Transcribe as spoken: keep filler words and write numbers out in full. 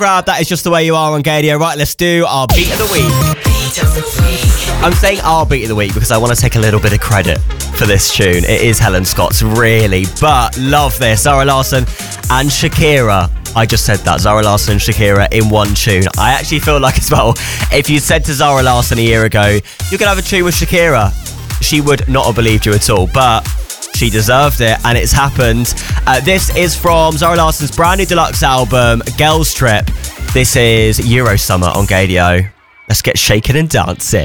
Grab, that is just the way you are on Gadio. Right, let's do our beat of the week. Beat of the week. I'm saying our beat of the week because I want to take a little bit of credit for this tune. It is Helen Scott's, really, but love this. Zara Larsson and Shakira. I just said that, Zara Larsson and Shakira in one tune. I actually feel like as well, if you said to Zara Larsson a year ago, you're going to have a tune with Shakira, she would not have believed you at all, but she deserved it, and it's happened. Uh, this is from Zara Larsson's brand new deluxe album, Girls Trip. This is Eurosummer on Gadio. Let's get shaking and dancing.